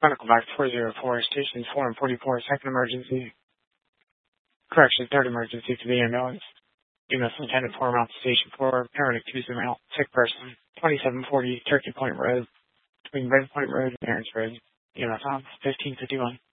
Medical Box 404, Station 4 and 44, second emergency. Correction, third emergency to the ambulance. EMS intended for mount to Station 4, paramedic to the mount, sick person. 2740 Turkey Point Road, between Red Point Road and Aaron's Road. EMS on 1551.